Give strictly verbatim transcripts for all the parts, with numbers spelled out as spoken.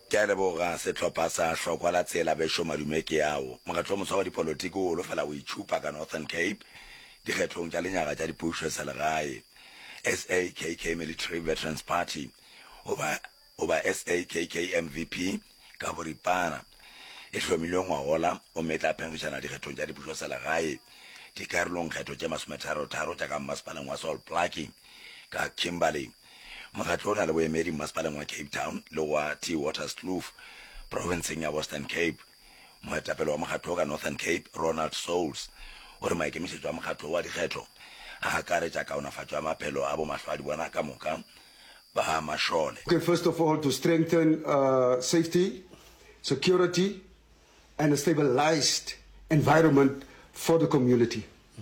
ke a leboga setlhopha sa hlokwa la tsela besho madume ke yao mogatlo motho wa dipolitiki o lo fela o ichupa ka Northern Cape dikgethong tša lenyaga tša dipušo sa legae S A K K Military Veterans Party oba oba S A K K M V P ka boripana e hlomilwe ngwagola o metla phengišana dikgethong tša dipušo sa legae dikarolong kgetho tše masometharo-tharo tša ka mmasepaleng wa Salt Plucking ka Kimberley mogatlo o na le boemedi mmasepaleng wa Cape Town le wa T Waterskloof provinceng ya Western Cape moetapele wa mogatlo ka Northern Cape Ronald Souls o re maikemišetšo a mogatlo wa dikgetho a akaretša kaonafatšo ya maphelo a bomahlwadi bona ka moka ba mashole. Okay, first of all, to strengthen uh, safety, security, and a stabilized environment for the community.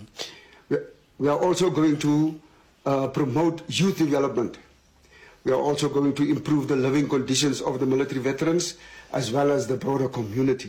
We are also going to uh, promote youth development. We are also going to improve the living conditions of the military veterans as well as the broader community.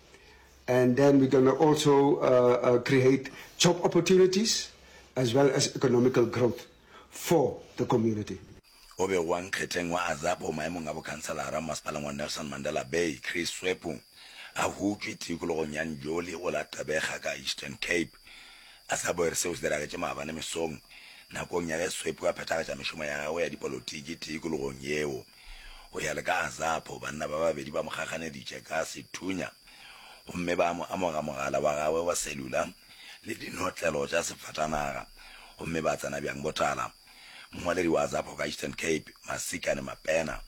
And then we're going to also uh, uh, create job opportunities as well as economical growth for the community. Obe wang kgeteng wa azapo maemong a bokhanselara masepaleng wa Nelson Mandela Bay Chris Swepu a hutswe tikologong ya Njoli go la Tabega ka Eastern Cape a sa boere seo se diragetše maabane mesong nakong ya ge Swepu a phethagatša mešomo ya gagwe ya dipolotiki tikologong yeo go ya le ka azapo banna ba babedi ba mogakganeditše ka sethunya gomme ba amoga mogala wa gagwe wa selula le dinotlelo tša sefatanaga gomme ba tsena bjang botala mongwaleri wa azapo ka Eastern Cape Masikane Mapena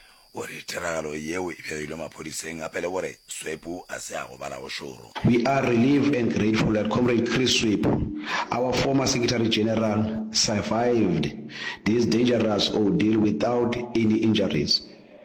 o re tiragalo yeo e begilwe maphodiseng gape le gore Swepu a se a go bala go šoro. We are relieved and grateful that Comrade Chris Swepu, our former Secretary General, survived this dangerous ordeal without any injuries.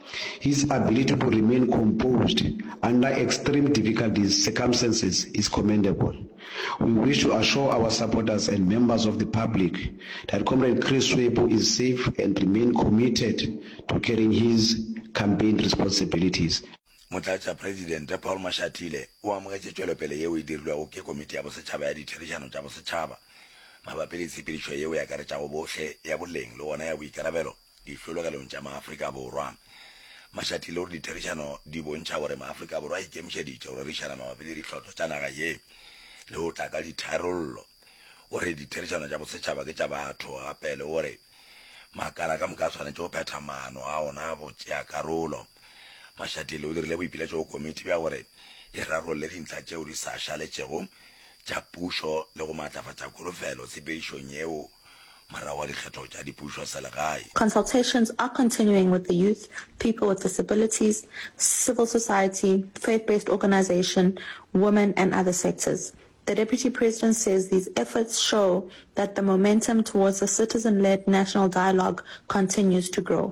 His ability to remain composed under extreme difficulties circumstances is commendable. We wish to assure our supporters and members of the public that Comrade Chris Swepu is safe and remain committed to carrying his campaign responsibilities. Motlatša President Paul Mashatile o amogetše tšwelopele yeo e dirilwego ke komiti ya bosetšhaba ya ditherišano tša bosetšhaba mabapi le tshepedišo yeo ya akaretšago bohle ya boleng le gona ya boikarabelo dihlologelong tša maafrika borwa. Mashatile o re ditherišano di bontšha gore maafrika borwa a ikemišeditše go rerišana mabapi le dihlotlo tša naga ye le go tla ka ditharollo o re ditherišano tša bosetšhaba ke tša batho gape le gore makala ka moka tshwanetše go phetha maano a ona go tšea karolo. Mashatile o dirile boipiletšo go komiti bja gore e rarolle dintlha tšeo di sa šaletšego tša pušo le go maatlafatša kholofelo tshepedišong yeo morago wa dikgetho tša dipušo sa legae. Consultations are continuing with the youth, people with disabilities, civil society, faith-based organization, women and other sectors. The Deputy President says these efforts show that the momentum towards a citizen-led national dialogue continues to grow.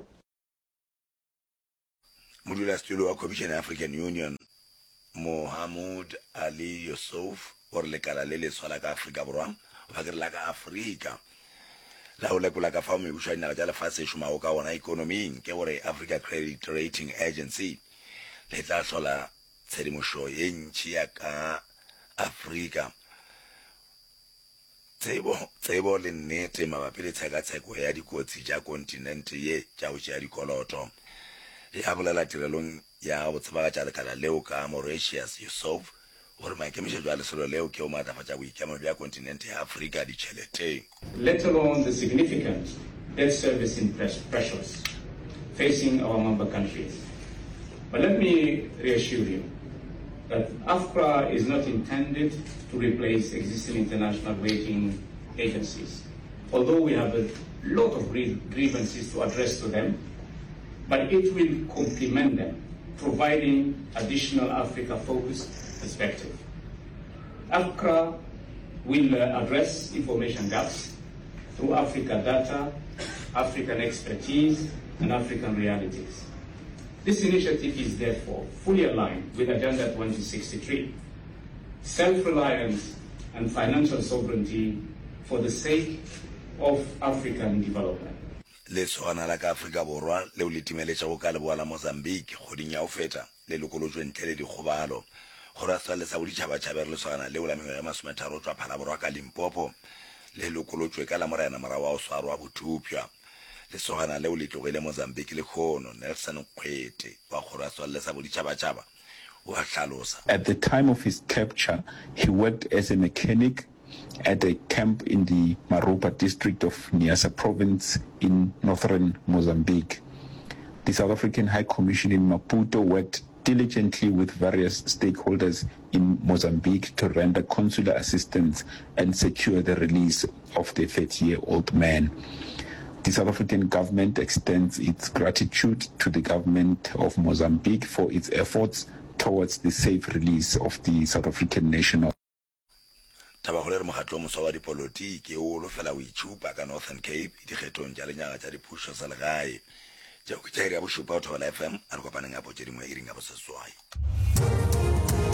Modulasetulo wa Commission ya African Union Mohamud Ali Yusuf o re lekala le leswa la ka Afrika Borwa ba ke la ka Afrika la o lekola ka fa mebušo ya dinaga tša lefatshe e šomago ka ona ikonoming ke gore Africa Credit Rating Agency le tla hlola tshedimošo ye ntši ya ka Afrika tsebo tsebo le nnete mabapi le tshekatsheko ya dikotsi tša kontinente ye tša go tšea dikoloto ya bolela tirelong ya go tsebagatša lekala leo ka Mauritius Yusuf gore maikemišetšo a lesolo leo ke o maatlafatša boikemo bja kontinente ya Afrika ditšheleteng. Let alone the significant debt servicing pressures facing our member countries. But let me reassure you that AFCRA is not intended to replace existing international rating agencies, although we have a lot of grievances to address to them, but it will complement them, providing additional Africa-focused perspective. AFCRA will uh, address information gaps through Africa data, African expertise, and African realities. This initiative is therefore fully aligned with Agenda twenty sixty-three, self-reliance and financial sovereignty for the sake of African development. Le tswana la ka Afrika Borwa le o letimeletša go ka leboa la Mozambique goding ya go feta le lokolotšwe ntle le dikgobalo go ratwa le sa boditšhabatšhabe re le tswana leo la mengwaga ya masometharo tswa phalaborwa ka Limpopo le lokolotšwe ka la morena morago wa go swarwa bothupšwa le sogana le o le tlogile Mozambique le khono Nelson Kwete wa khora swalle sa boditšhabatšhaba o a hlalosa. At the time of his capture, he worked as a mechanic at a camp in the Maropa district of Niassa province in northern Mozambique. The South African High Commission in Maputo worked diligently with various stakeholders in Mozambique to render consular assistance and secure the release of the thirty-year-old man. The South African government extends its gratitude to the government of Mozambique for its efforts towards the safe release of the South African national. Taba go le re mogatlo mo wa dipolotiki o lo fela o itshupa ka Northern Cape dikgetong tša lenyaga tša dipušo tsa legae tšeo ke tša iri ya bošupa o thola F M a re kopaneng a potše dingwe e ring ya boseswai.